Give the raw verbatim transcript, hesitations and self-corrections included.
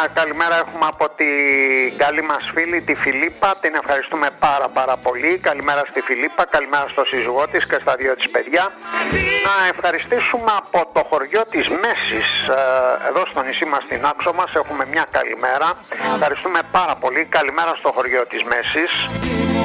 καλημέρα έχουμε από την καλή μας φίλη τη Φιλίππα, την ευχαριστούμε πάρα πάρα πολύ. Καλημέρα στη Φιλίππα, καλημέρα στο σύζυγό της και στα δύο της παιδιά. Να ευχαριστήσουμε από το χωριό της Μέσης, εδώ στο νησί μας στην Άξο μας, έχουμε μια καλημέρα. Ευχαριστούμε πάρα πολύ, καλημέρα στο χωριό της Μέσης.